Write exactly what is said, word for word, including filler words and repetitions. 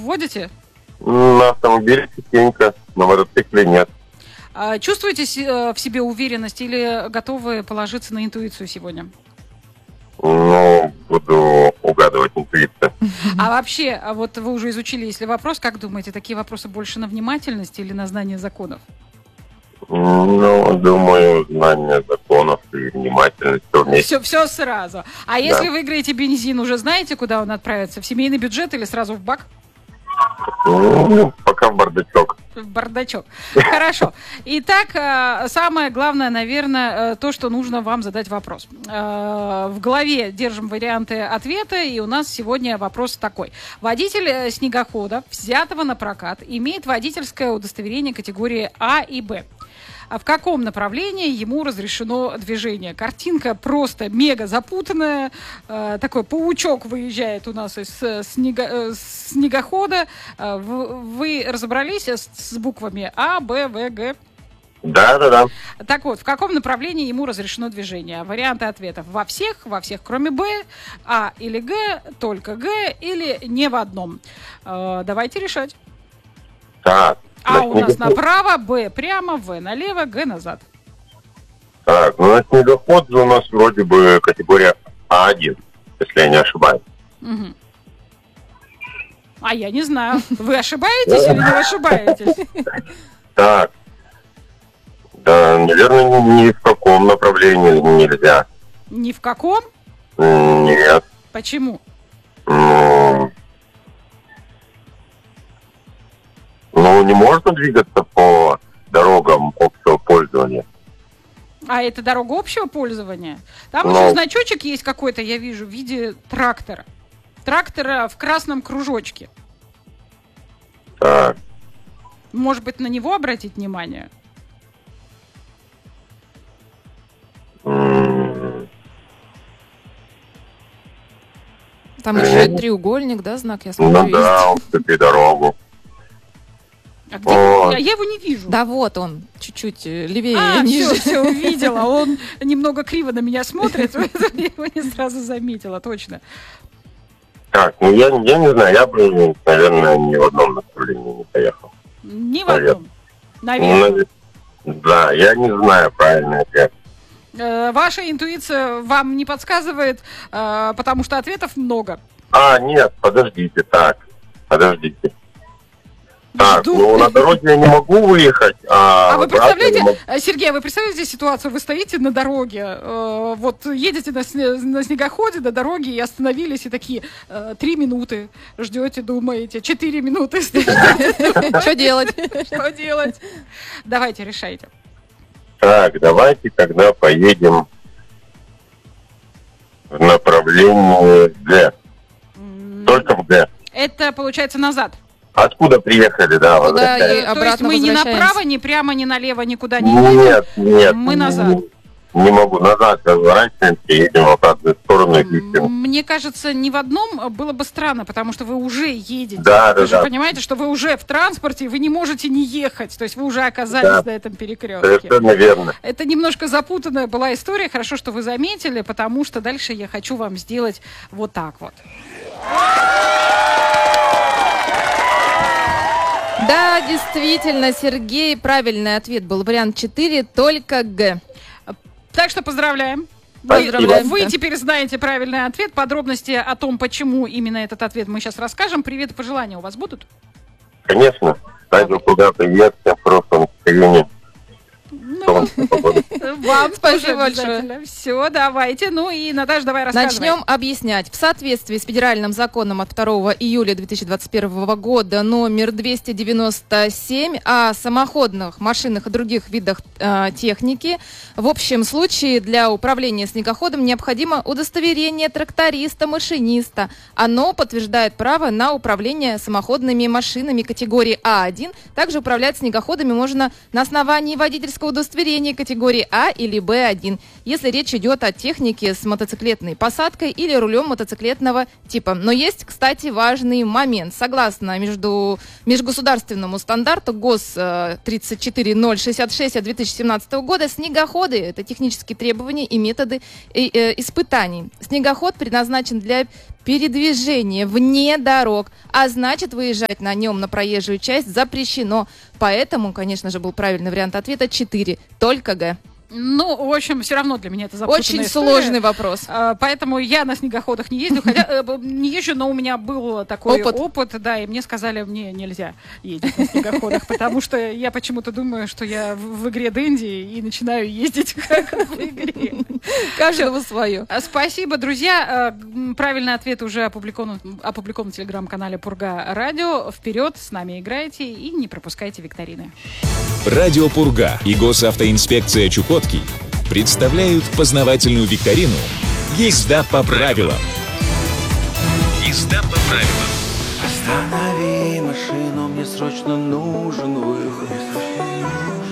водите? На автомобиле частенько, на мотоцикле нет. А чувствуете в себе уверенность или готовы положиться на интуицию сегодня? Ну, буду угадывать интуицию. А вообще, вот вы уже изучили, если вопрос, как думаете, такие вопросы больше на внимательность или на знание законов? Ну, думаю, знание законов и внимательность все вместе. Все, все сразу. А Да. если выиграете бензин, уже знаете, куда он отправится? В семейный бюджет или сразу в бак? Ну, пока в бардачок. В бардачок. Хорошо. Итак, э, самое главное, наверное, э, то, что нужно вам задать вопрос. Э, В голове держим варианты ответа, и у нас сегодня вопрос такой. Водитель э, снегохода, взятого на прокат, имеет водительское удостоверение категории А и Б. А в каком направлении ему разрешено движение? Картинка просто мега запутанная. Э, такой паучок выезжает у нас из э, снего, э, снегохода. Э, в- вы разобрались с, с буквами А, Б, В, Г? Да, да, да. Так вот, в каком направлении ему разрешено движение? Варианты ответов: во всех, во всех, кроме Б, А или Г, только Г или не в одном. Э, давайте решать. Так. А на у нас снегоход- направо, Б прямо, В налево, Г назад. Так, ну на снегоход же у нас вроде бы категория А один, если я не ошибаюсь. Мгм. А я не знаю, вы ошибаетесь или не ошибаетесь? Так. Да, наверное, ни, ни в каком направлении нельзя. Ни в каком? М, Нет. Почему? Ну, ну, не можно двигаться по дорогам общего пользования. А это дорога общего пользования? Там Ну. еще значочек есть какой-то, я вижу, в виде трактора. Трактора в красном кружочке. Так. Может быть, на него обратить внимание? М, Там еще и треугольник, да, знак, я смотрю, Ну есть. да, уступи дорогу. А где О. вы? Я, я его не вижу. Да вот он, чуть-чуть э, левее, А, ниже. все, все, увидела. Он немного криво на меня смотрит, поэтому я его не сразу заметила, точно. Так, ну я, я не знаю, я бы, наверное, ни в одном направлении не поехал. Ни в Наверное. одном. Наверное. Ну, да, я не знаю правильный ответ. Э, Ваша интуиция вам не подсказывает, э, потому что ответов много. А, нет, подождите, так, подождите. Так, Жду. ну на дороге я не могу выехать, а... А вы обратно представляете, не могу. э, Сергей, а вы представляете ситуацию? Вы стоите на дороге, э, вот едете на, сне- на снегоходе до дороги и остановились, и такие э, три минуты ждете, думаете, четыре минуты ждете. Что делать? Что делать? Давайте, решайте. Так, давайте тогда поедем в направлении Г. М, Только в Г. Это получается назад. Откуда приехали, да, Туда возвращаемся? и То есть обратно мы ни возвращаемся. направо, ни прямо, ни налево, никуда не едем. Нет, нет. Мы не- назад. Не, не могу, назад разворачиваемся, едем в обратную сторону и едем. Мне кажется, ни в одном было бы странно, потому что вы уже едете. Да, вы да, же да. понимаете, что вы уже в транспорте, и вы не можете не ехать. То есть вы уже оказались Да. на этом перекрестке. Совершенно верно. Это немножко запутанная была история. Хорошо, что вы заметили, потому что дальше я хочу вам сделать вот так вот. Да, действительно, Сергей, правильный ответ был вариант четыре, только Г. Так что поздравляем. Вы, Поздравляем, вы да. теперь знаете правильный ответ. Подробности о том, почему именно этот ответ, мы сейчас расскажем. Привет и пожелания у вас будут? Конечно. Радио куда привет, всем в хорошем настроении. Ну, Солнечной погоды. вам Спасибо тоже большое. обязательно. Все, давайте. Ну и, Наташа, давай рассказывай. Начнем объяснять. В соответствии с федеральным законом от второго июля две тысячи двадцать первого года номер двести девяносто семь о самоходных машинах и других видах э, техники, в общем случае для управления снегоходом необходимо удостоверение тракториста-машиниста. Оно подтверждает право на управление самоходными машинами категории А один. Также управлять снегоходами можно на основании водительского удостоверения категории А или Б один, если речь идет о технике с мотоциклетной посадкой или рулем мотоциклетного типа. Но есть, кстати, важный момент. Согласно между, межгосударственному стандарту ГОС э, тридцать четыре ноль шестьдесят шесть от две тысячи семнадцатого года, снегоходы — это технические требования и методы э, э, испытаний. Снегоход предназначен для передвижение вне дорог, а значит, выезжать на нем на проезжую часть запрещено. Поэтому, конечно же, был правильный вариант ответа четыре, только Г. Ну, в общем, все равно для меня это запутанная Очень история. сложный вопрос. А, поэтому я на снегоходах не ездила, хотя э, не езжу, но у меня был такой опыт. опыт, да, и мне сказали, мне нельзя ездить на снегоходах, потому что я почему-то думаю, что я в, в игре Дэнди и начинаю ездить как в игре. Каждому свое. Спасибо, друзья. Э, Правильный ответ уже опубликован, опубликован в телеграм-канале Пурга Радио. Вперед, с нами играйте и не пропускайте викторины. Радио Пурга и Госавтоинспекция Чукотки представляют познавательную викторину «Езда по правилам». Езда по правилам. Останови машину, мне срочно нужен выход.